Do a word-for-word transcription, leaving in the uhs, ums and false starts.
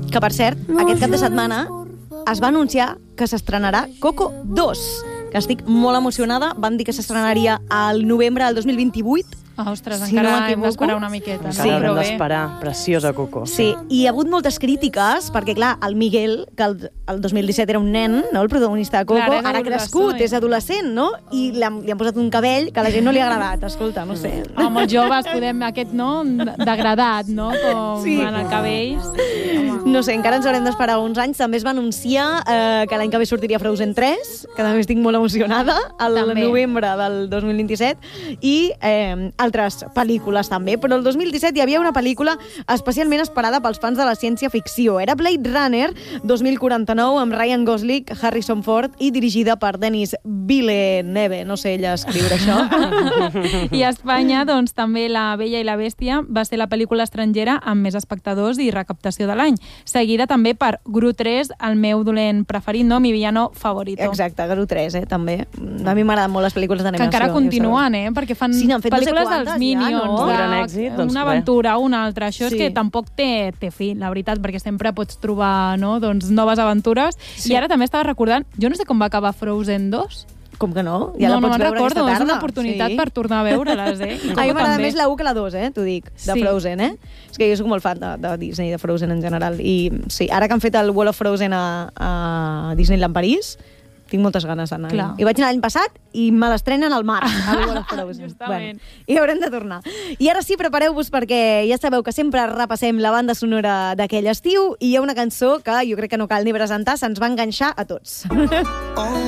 Que, per cert, aquest cap de setmana es va anunciar que s'estrenarà Coco dos, que estic molt emocionada. Van dir que s'estrenaria al novembre del dos mil vint-i-vuit. Ah, ostres, Si encara no hem m'equivoco. d'esperar una miqueta. Encara no? haurem Però bé. d'esperar. Preciosa, Coco. Sí, i hi ha hagut moltes crítiques, perquè, clar, el Miguel, que el, el dos mil disset era un nen, no?, el protagonista de Coco, Clar, és ara ha crescut, adolescent. és adolescent, no?, i li han, li han posat un cabell que a la gent no li ha agradat, escolta, no sé. Ah, molt joves podem, aquest, no?, degradat, no?, com Sí. en el cabell. No sé, encara ens haurem d'esperar uns anys. També es va anunciar eh, que l'any que ve sortiria Frozen tres, que també estic molt emocionada, al També. novembre del dos mil vint-i-set, i eh, altres pel·lícules també. Però el dos mil disset hi havia una pel·lícula especialment esperada pels fans de la ciència-ficció. Era Blade Runner dos mil quaranta-nou, amb Ryan Gosling, Harrison Ford, i dirigida per Denis Villeneuve. No sé ella escriure això. I a Espanya, doncs, també La Bella i la Bèstia va ser la pel·lícula estrangera amb més espectadors i recaptació de l'any, seguida també per Gru tres, el meu dolent preferit, no? Mi villano favorito. Exacte, Gru tres, eh, també. A mi m'agraden molt les pel·lícules Que d'animació. encara continuen, eh? Perquè fan Sí, n'han fet no sé pel·lícules quantes dels ja, Minions, no? de Gran èxit, doncs una res. aventura, una altra. Això Sí. és que tampoc té, té fi, la veritat, perquè sempre pots trobar, no?, doncs, noves aventures. Sí. I ara també estava recordant, jo no sé com va acabar Frozen dos. Com que no? Ja no, la no pots me'n veure recordo, aquesta és tarda. una oportunitat Sí. per tornar a veure-les, eh? I A mi Coco m'agrada també. més la u que la dos, eh, t'ho dic, de Sí. Frozen, eh? És que jo soc molt fan de, de Disney, de Frozen en general. I sí, ara que han fet el World of Frozen a, a Disneyland París, tinc moltes ganes d'anar. Clar. I vaig anar l'any passat i me l'estrenen al març, al World of Frozen. Justament. I haurem de tornar. I ara sí, prepareu-vos perquè ja sabeu que sempre repassem la banda sonora d'aquell estiu i hi ha una cançó que jo crec que no cal ni presentar, se'ns va enganxar a tots.